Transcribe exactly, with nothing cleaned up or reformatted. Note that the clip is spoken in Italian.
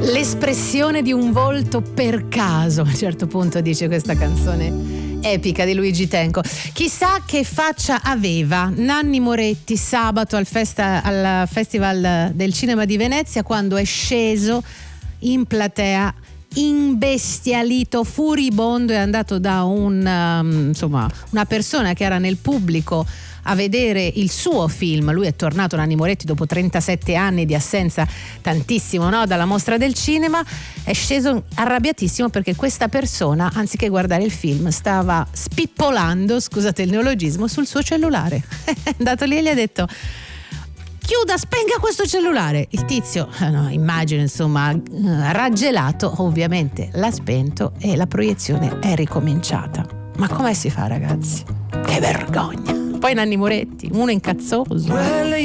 L'espressione di un volto per caso, a un certo punto dice questa canzone epica di Luigi Tenco. Chissà che faccia aveva Nanni Moretti sabato al, festa, al Festival del Cinema di Venezia, quando è sceso in platea imbestialito, furibondo, è andato da un um, insomma una persona che era nel pubblico a vedere il suo film. Lui è tornato, Nanni Moretti, dopo trentasette anni di assenza, tantissimo, no, dalla mostra del cinema. È sceso arrabbiatissimo perché questa persona, anziché guardare il film, stava spippolando, scusate il neologismo, sul suo cellulare. È andato lì e gli ha detto: chiuda, spenga questo cellulare. Il tizio, no, immagino, insomma, raggelato, ovviamente l'ha spento e la proiezione è ricominciata. Ma come si fa, ragazzi? Che vergogna. Poi Nanni Moretti, uno incazzoso.